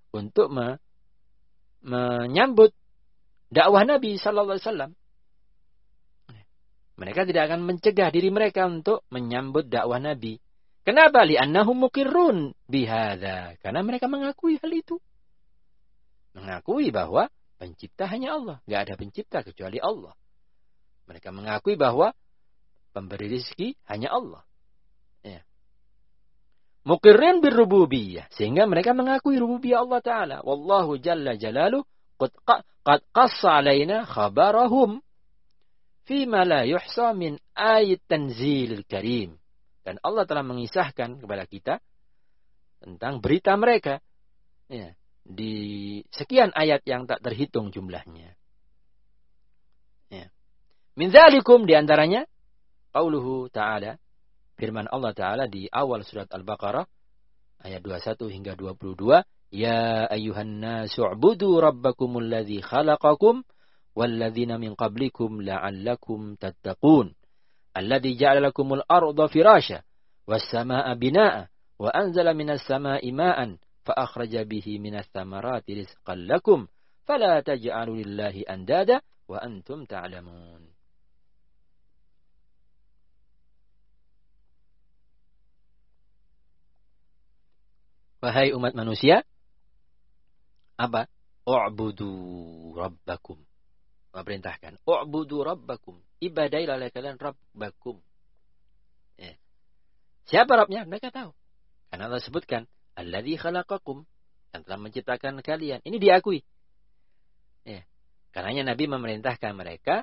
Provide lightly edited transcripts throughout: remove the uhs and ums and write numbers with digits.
untuk menyambut dakwah Nabi sallallahu alaihi wasallam. Mereka tidak akan mencegah diri mereka untuk menyambut dakwah Nabi. Kenapa? Li'annahum muqirrun bihadza. Karena mereka mengakui hal itu. Mengakui bahwa pencipta hanya Allah. Tidak ada pencipta kecuali Allah. Mereka mengakui bahwa pemberi rezeki hanya Allah. Ya. Muqirrin birrububiyah. Sehingga mereka mengakui rububiyah Allah Ta'ala. Wallahu jalla jalaluh qad qassa alaina khabarahum fima la yuhsa min ayat tanzilil karim. Dan Allah telah mengisahkan kepada kita tentang berita mereka. Ya, di sekian ayat yang tak terhitung jumlahnya. Ya. Min dzalikum diantaranya qauluhu ta'ala, firman Allah Ta'ala di awal surat Al-Baqarah ayat 21 hingga 22, ya ayyuhan nasu u'budu rabbakumul ladzi khalaqakum walladzina min qablikum la'allakum tattaqun alladzi ja'ala lakumul arda firasya was samaa'a binaa'a wa anzala minas samaa'i maa'an fa akhraja bihi minas thamarati rizqan lakum fala taj'alu lillahi andada wa antum ta'lamun. Wahai umat manusia, apa? U'budu rabbakum. Memerintahkan. U'budu rabbakum. Ibadailah kalian rabbakum. Ya. Siapa Rabbnya? Mereka tahu. Karena Allah sebutkan. Alladzi khalaqakum. Yang telah menciptakan kalian. Ini diakui. Ya. Karenanya Nabi memerintahkan mereka.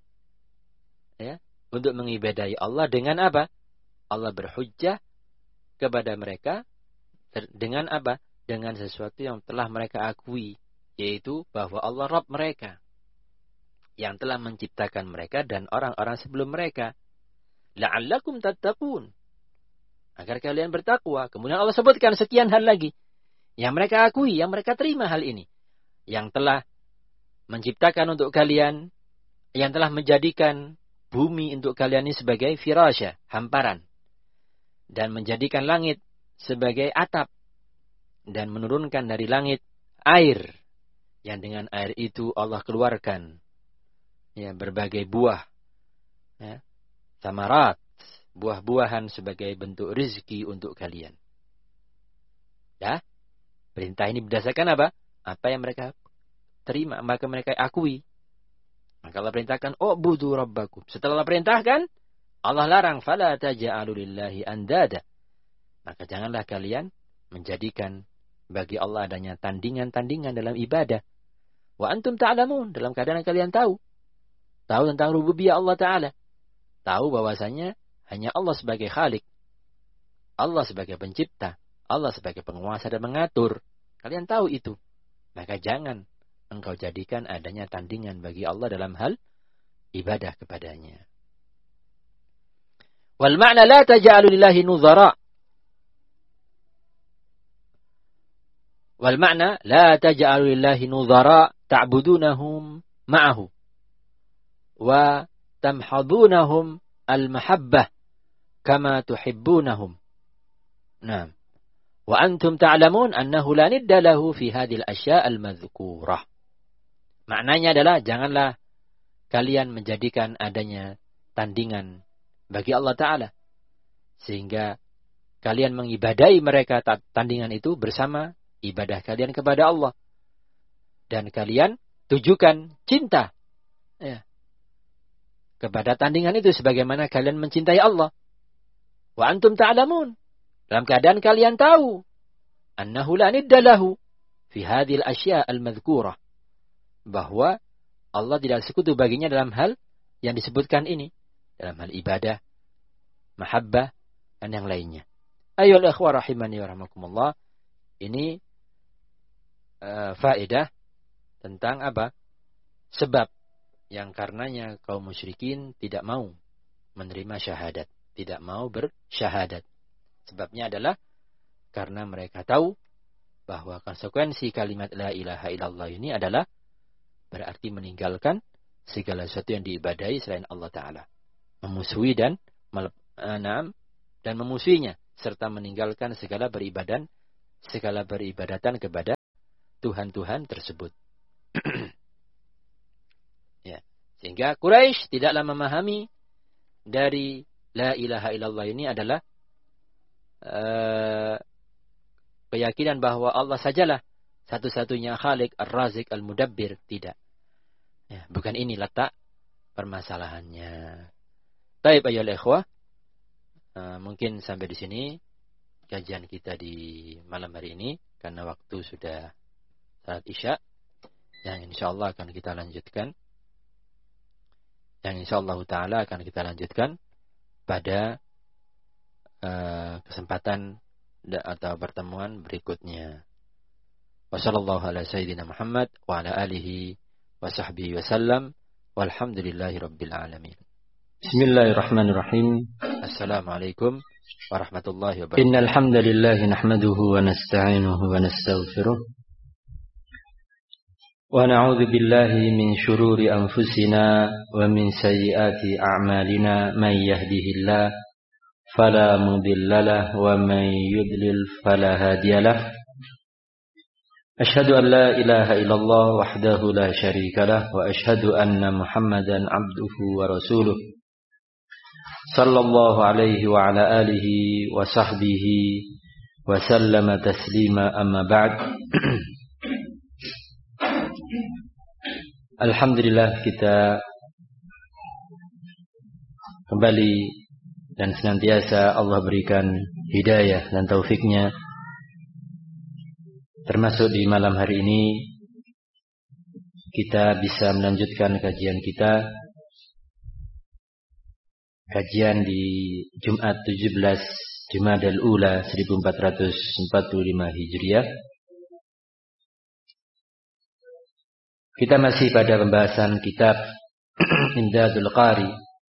Ya. Untuk mengibadahi Allah dengan apa? Allah berhujjah kepada mereka. Dengan apa? Dengan sesuatu yang telah mereka akui. Yaitu bahwa Allah Rabb mereka. Yang telah menciptakan mereka dan orang-orang sebelum mereka. La'allakum tattaqun. Agar kalian bertakwa. Kemudian Allah sebutkan sekian hal lagi. Yang mereka akui, yang mereka terima hal ini. Yang telah menciptakan untuk kalian. Yang telah menjadikan bumi untuk kalian ini sebagai firasya, hamparan. Dan menjadikan langit sebagai atap. Dan menurunkan dari langit air. Yang dengan air itu Allah keluarkan. Ya, berbagai buah, ya, samarat, buah-buahan sebagai bentuk rezeki untuk kalian. Ya, perintah ini berdasarkan apa? Apa yang mereka terima, maka mereka akui. Maka Allah perintahkan, u'budu rabbakum. Setelah Allah perintahkan, Allah larang, fala taj'alu lillahi andada. Maka janganlah kalian menjadikan bagi Allah adanya tandingan-tandingan dalam ibadah. Wa antum ta'lamun, dalam keadaan kalian tahu. Tahu tentang rububiyah Allah Ta'ala. Tahu bahwasanya hanya Allah sebagai khalik. Allah sebagai pencipta. Allah sebagai penguasa dan mengatur. Kalian tahu itu. Maka jangan engkau jadikan adanya tandingan bagi Allah dalam hal ibadah kepadanya. Wal ma'na la taj'alu lillahi nuzara. Wal ma'na la taj'alu lillahi nuzara ta'budunahum ma'ahu. Wa tamhadunahum al-mahabbah kama tuhibbunahum. Naam. Wa antum ta'lamun annahu la nidda lahu fi hadhil asya' al-madhkurah. Maknanya adalah janganlah kalian menjadikan adanya tandingan bagi Allah Ta'ala. Sehingga kalian mengibadahi mereka tandingan itu bersama ibadah kalian kepada Allah. Dan kalian tujukan cinta. Ya. Kepada tandingan itu sebagaimana kalian mencintai Allah. Wa antum ta'lamun. Dalam keadaan kalian tahu. Annahu la nidda lahu. Fi hadhil asya' al-madhkurah. Bahwa Allah tidak sekutu baginya dalam hal yang disebutkan ini. Dalam hal ibadah, mahabbah, dan yang lainnya. Ayyuhal ikhwah rahimani wa rahmakumullah. Ini faedah tentang apa? Sebab yang karenanya kaum musyrikin tidak mau menerima syahadat, tidak mau bersyahadat. Sebabnya adalah karena mereka tahu bahwa konsekuensi kalimat la ilaha illallah ini adalah berarti meninggalkan segala sesuatu yang diibadahi selain Allah Ta'ala. Memusuhi dan memusuhinya serta meninggalkan segala beribadatan kepada Tuhan-Tuhan tersebut. Ya. Sehingga Quraisy tidaklah memahami dari la ilaha illallah ini adalah keyakinan bahwa Allah sajalah satu-satunya Khalik, Ar-Razik, Al-Mudabbir. Tidak. Ya, bukan ini letak permasalahannya. Baik ayyuhal ikhwah, mungkin sampai di sini kajian kita di malam hari ini karena waktu sudah salat Isya. Yang insyaallah akan kita lanjutkan. Yang insyaallah taala akan kita lanjutkan pada kesempatan atau pertemuan berikutnya. Wassallallahu ala sayyidina Muhammad wa ala alihi wa sahbihi wasallam walhamdulillahi rabbil alamin. Bismillahirrahmanirrahim. Assalamualaikum warahmatullahi wabarakatuh. Innal hamdalillah nahmaduhu wa nasta'inuhu wa nastaghfiruh. Wa na'udzu billahi min shururi anfusina wa min sayyiati a'malina may yahdihillahu fala mudilla lahu wa may yudlil fala hadiya lahu. Asyhadu an la ilaha illallah wahdahu la syarika lah wa asyhadu anna Muhammadan abduhu wa rasuluh. Sallallahu alaihi wa ala alihi wa sahbihi wa sallama taslima amma ba'd. Alhamdulillah kita kembali dan senantiasa Allah berikan hidayah dan taufiknya, termasuk di malam hari ini kita bisa melanjutkan kajian kita, kajian di Jumat 17 Jumadal Ula 1445 Hijriah. Kita masih pada pembahasan kitab Imdadul Qari,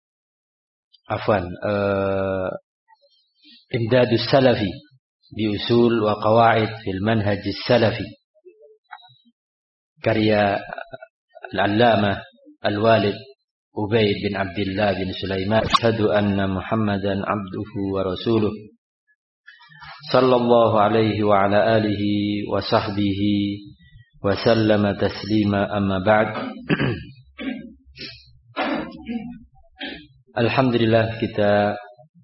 Imdadus Salafi bi usul wa qawaid fil manhaj salafi, karya al-allamah al-walid Ubaid bin Abdullah bin Sulaiman. Asyhadu anna Muhammadan abduhu wa rasuluh. Sallallahu alaihi wa ala alihi wa sahbihi wa sallama taslima amma ba'd. Alhamdulillah kita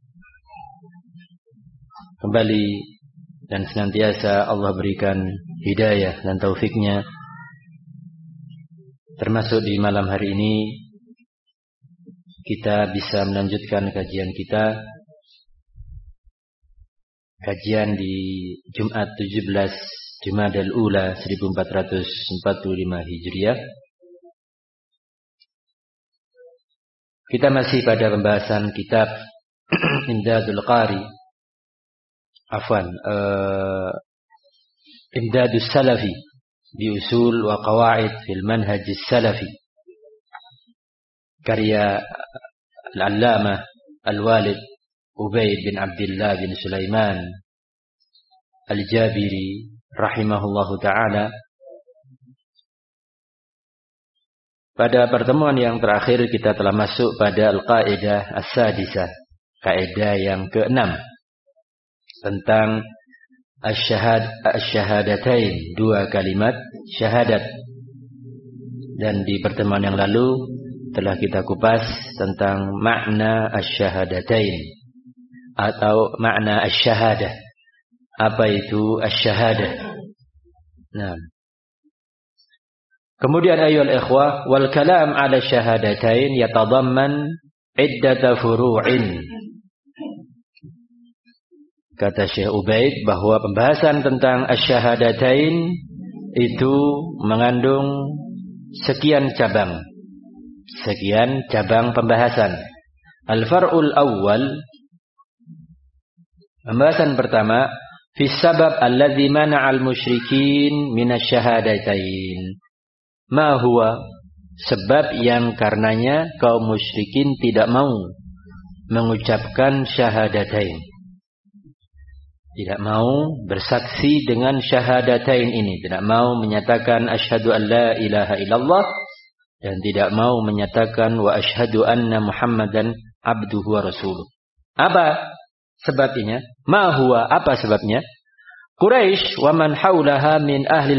kembali dan senantiasa Allah berikan hidayah dan taufiknya, termasuk di malam hari ini kita bisa melanjutkan kajian kita, kajian di Jumat 17 Jumadal Ula 1445 Hijriah. Kita masih pada pembahasan kitab Imdadul Qari, Imdadus Salafi bi usul wa qawaid fil manhaj salafi, karya al-allamah al-walid Ubaid bin Abdullah bin Sulaiman al-Jabiri rahimahullahu ta'ala. Pada pertemuan yang terakhir kita telah masuk pada al-qaidah as-sadisah, kaidah yang ke-6 tentang asyhadatain, dua kalimat syahadat. Dan di pertemuan yang lalu telah kita kupas tentang makna asyhadatain atau makna asyahadah. Apa itu asyahadah? Nah, kemudian ayyuhal ikhwah, wal kalam ala syahadatain yatadamman iddata furu'in. Kata Syekh Ubaid bahwa pembahasan tentang asyhadatain itu mengandung sekian cabang pembahasan. Al-far'ul awwal, pembahasan pertama, fi sabab alladhi mana'al musyrikin minasyahadatain. Ma huwa, sebab yang karenanya kaum musyrikin tidak mau mengucapkan syahadatain, tidak mau bersaksi dengan syahadatain ini, tidak mau menyatakan asyhadu an la ilaha illallah dan tidak mau menyatakan wa asyhadu anna Muhammadan abduhu wa rasuluh. Apa sebabnya? Ma huwa, apa sebabnya? Quraisy wa man haulaha min ahli